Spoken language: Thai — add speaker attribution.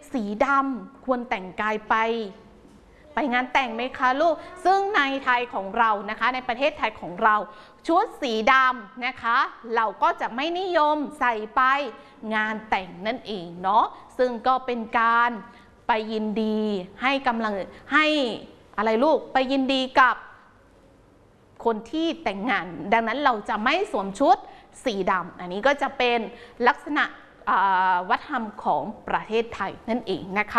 Speaker 1: สีดำควรแต่งกายไปงานแต่งไหมคะลูกซึ่งในไทยของเรานะคะในประเทศไทยของเราชุดสีดำนะคะเราก็จะไม่นิยมใส่ไปงานแต่งนั่นเองเนาะซึ่งก็เป็นการไปยินดีให้อะไรลูกไปยินดีกับคนที่แต่งงานดังนั้นเราจะไม่สวมชุดสีดำอันนี้ก็จะเป็นลักษณะวัฒนธรรมของประเทศไทยนั่นเองนะคะ